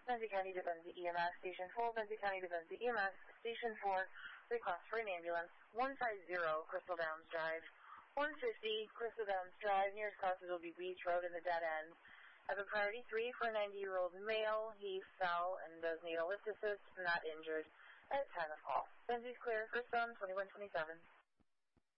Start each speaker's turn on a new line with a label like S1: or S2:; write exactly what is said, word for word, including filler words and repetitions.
S1: Benzie County to Benzie E M S, Station four, Benzie County to Benzie E M S, Station four, request for an ambulance, one fifty Crystal Downs Drive, one fifty Crystal Downs Drive, nearest crosses will be Beach Road and the dead end. Have a priority three for a ninety-year-old male. He fell and does need a lift assist, not injured, at time of call. Benzie's clear, first on twenty-one twenty-seven.